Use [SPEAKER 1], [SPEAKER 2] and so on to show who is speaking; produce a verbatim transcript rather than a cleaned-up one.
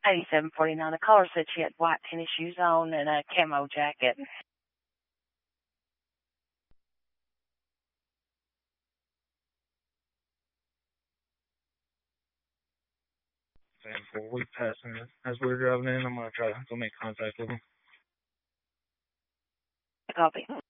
[SPEAKER 1] eighty-seven forty-nine. The caller said she had white tennis shoes on and a camo jacket.
[SPEAKER 2] ten four, we passing it. As we're driving in, I'm going to try to make contact with him.
[SPEAKER 1] Copy.